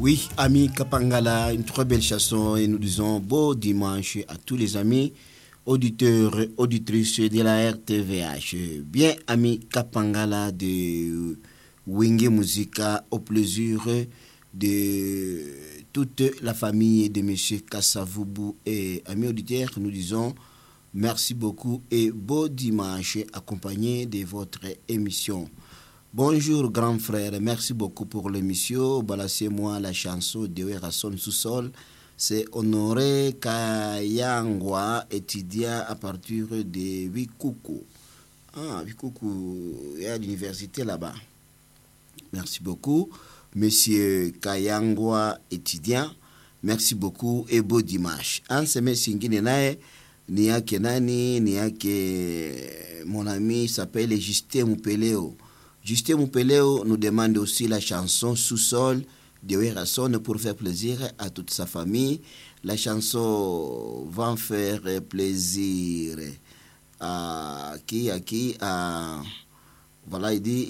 Oui, ami Kapangala, une très belle chanson et nous disons beau dimanche à tous les amis, auditeurs, auditrices de la RTVH. Bien, ami Kapangala de Wenge Musica, au plaisir de toute la famille de M. Kassavubu et amis auditeurs, nous disons merci beaucoup et beau dimanche accompagné de votre émission. Bonjour grand frère, merci beaucoup pour l'émission. Balancez-moi la chanson de Werason Sous-Sol. C'est Honoré Kayangwa, étudiant à partir de Wikuku. Ah, Wikuku, il y a l'université là-bas. Merci beaucoup. Monsieur Kayangwa, étudiant, merci beaucoup et beau dimanche. En semaine singine nae, niake nani, niake mon ami s'appelle Justin Moupeleo. Justin Moupeleo nous demande aussi la chanson Sous-Sol de Werason pour faire plaisir à toute sa famille. La chanson va faire plaisir à qui, voilà, il dit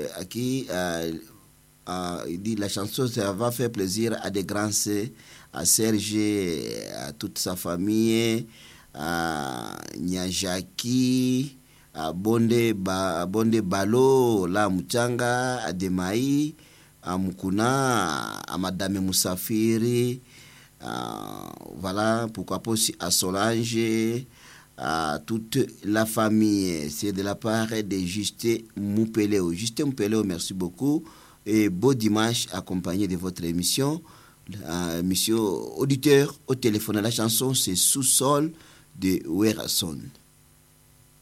il dit la chanson ça va faire plaisir à des grands sœurs, à Serge, à toute sa famille, à Nyajaki, à Bonde Balo, la Mchanga, à Demai, à Mukuna, à Madame Moussafiri, voilà, pourquoi pas aussi à Solange, à toute la famille. C'est de la part de Justin Moupeleo. Justin Moupeleo, merci beaucoup et beau dimanche accompagné de votre émission. Monsieur auditeur, au téléphone, la chanson c'est Sous-Sol de Werason.